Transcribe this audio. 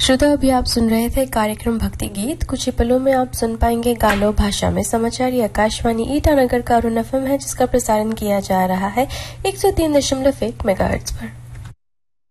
श्रोता, अभी आप सुन रहे थे कार्यक्रम भक्ति गीत। कुछ ही पलों में आप सुन पाएंगे गालो भाषा में समाचार। ये आकाशवाणी ईटानगर का अरुण एफएम है, जिसका प्रसारण किया जा रहा है 103.1 मेगाहर्ट्ज पर।